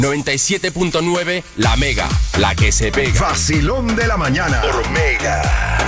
97.9, La Mega, la que se pega. Vacilón de la mañana por Mega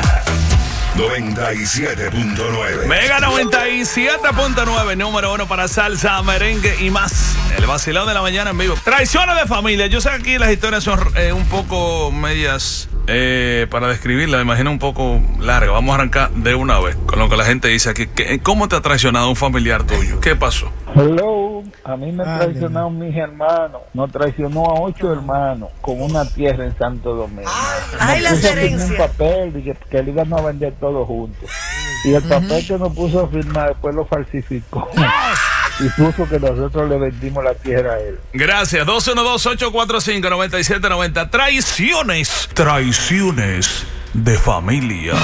97.9. Mega 97.9, número 1 para salsa, merengue y más. El vacilón de la mañana en vivo. Traiciones de familia. Yo sé que aquí las historias son un poco medias, para describirlas, me imagino un poco largas. Vamos a arrancar de una vez con lo que la gente dice aquí. ¿Cómo te ha traicionado un familiar tuyo? ¿Qué pasó? Hello, a mí me traicionaron mis hermanos. Nos traicionó a 8 hermanos con una tierra en Santo Domingo. Ay, las herencias. Un papel que le iban a vender todos juntos. Y el papel que nos puso a firmar después lo falsificó. Y puso que nosotros le vendimos la tierra a él. Gracias. 212-845-9790. Traiciones de familia.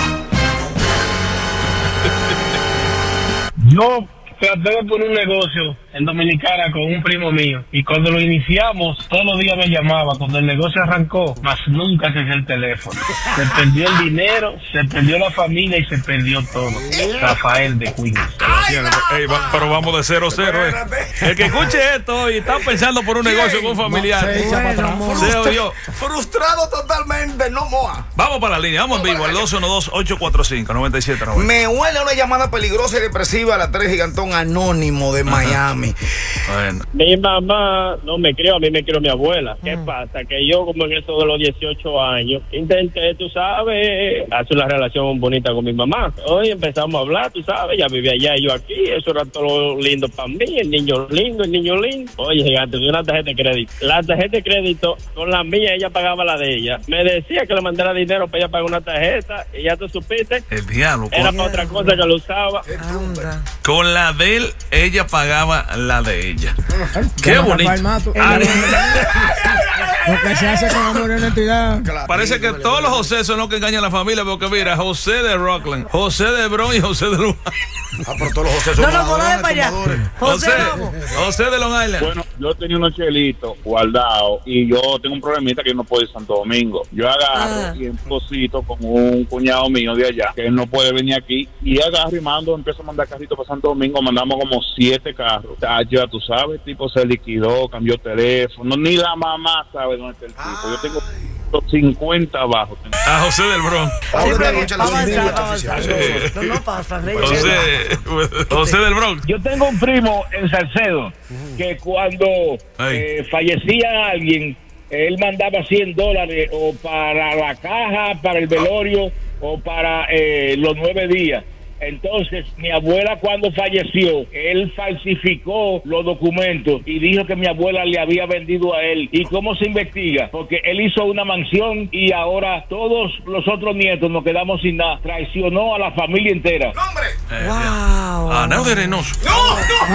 Yo traté de poner un negocio en Dominicana con un primo mío, y cuando lo iniciamos todos los días me llamaba. Cuando el negocio arrancó, más nunca se el teléfono. Se perdió el dinero, se perdió la familia y se perdió todo. Rafael de Queens. Pero vamos de 0-0. El que escuche esto y está pensando por un negocio con un familiar, frustrado totalmente, no moa. Vamos para la línea, vamos en vivo al 212-845-9790. Me huele una llamada peligrosa y depresiva a la 3 Gigantón Anónimo de Miami. Bueno. Mi mamá no me crió, a mí me crió mi abuela. ¿Qué pasa? Que yo, como en eso de los 18 años, intenté, tú sabes, hacer una relación bonita con mi mamá. Hoy empezamos a hablar, tú sabes, ella vivía allá y yo aquí. Eso era todo lindo para mí, el niño lindo. Oye, gigante, de una tarjeta de crédito. La tarjeta de crédito, con la mía, ella pagaba la de ella. Me decía que le mandara dinero para ella pagar una tarjeta, y ya tú supiste. El diablo. Era para otra cosa que lo usaba. Con la de él, ella pagaba la de ella. Qué bonito. Lo que se hace con amor en entidad. Parece que todos los José son los que engañan a la familia, porque mira, José de Rockland, José de Bronx y José de Long Island. Pero todos los José son para allá. José de Long Island. Bueno, yo tenía unos chelitos guardados y yo tengo un problemita que yo no puedo ir a Santo Domingo. Yo agarro y emposito con un cuñado mío de allá, que él no puede venir aquí, y agarro y empiezo a mandar carritos para Santo Domingo. Mandamos como 7 carros. Ya tú sabes, el tipo se liquidó, cambió teléfono, ni la mamá sabe dónde está el tipo. Yo tengo 50 abajo. A José del Bronx. José del Bronx. Yo tengo un primo en Salcedo que cuando fallecía alguien, él mandaba $100 o para la caja, para el velorio o para los 9 días. Entonces, mi abuela, cuando falleció, él falsificó los documentos y dijo que mi abuela le había vendido a él. ¿Y cómo se investiga? Porque él hizo una mansión y ahora todos los otros nietos nos quedamos sin nada. Traicionó a la familia entera. ¡Hombre! ¡Wow! Aneo de Reynoso. No.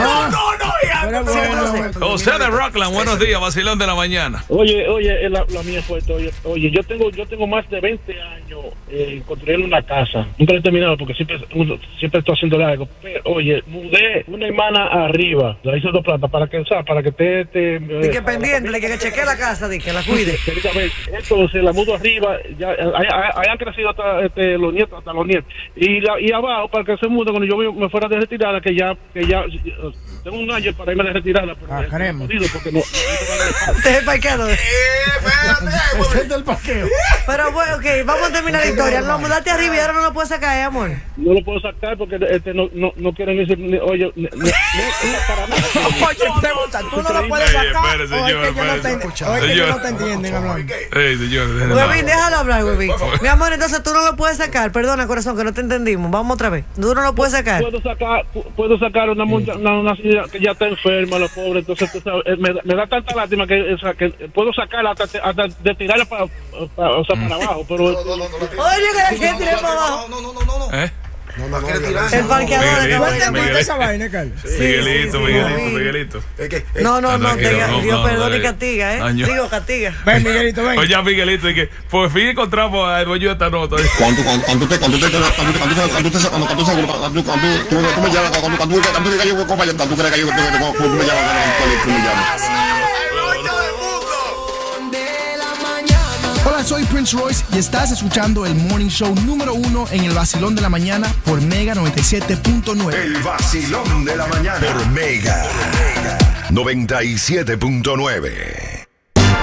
José de Rockland, buenos días, vacilón de la mañana. Oye, la mía fue esto. Oye, yo tengo más de 20 años construyendo una casa. Nunca la he terminado porque siempre estoy haciendo algo. Pero, oye, mudé una hermana arriba. La hice 2 plantas para que te y que pendiente, que chequee la casa, que la cuide. Entonces la mudo arriba. Ya hayan crecido hasta los nietos. Y abajo, para que se mude cuando yo me fuera de retirada, que ya tengo un año para irme de retirada. Queremos. Porque no Este es el parqueo. Espérate. Es del parqueo. Pero bueno, ok, vamos a terminar la historia. No, mudate arriba y ahora no lo puedes sacar, amor. No lo puedo sacar porque no quieren decir, oye, no para nada. Tú no lo puedes sacar. Espere, señor, Ellos no te entienden hablando. Huevín, déjalo hablar, Huevín. Mi amor, entonces tú no lo puedes sacar. Perdona, corazón, que no te entendimos. Vamos otra vez. Tú no lo puedes sacar. Puedo sacar una señora que ya está enferma, la pobre. Entonces, tú sabes, me da tanta lástima que puedo sacarla hasta de tirarla para abajo. Pero oye, que la gente tire para abajo. No. No quiere tirar. El parqueador. Esa vaina, Carlos. Miguelito. No, Dios perdone y castiga, Digo, castiga. Ven, Miguelito, ven. Oye, Miguelito, y que por fin encontramos al dueño de esta nota. Cuando tú me llamas. Hola, soy Prince Royce y estás escuchando el Morning Show número 1 en el vacilón de la mañana por Mega 97.9. El vacilón de la mañana por Mega 97.9.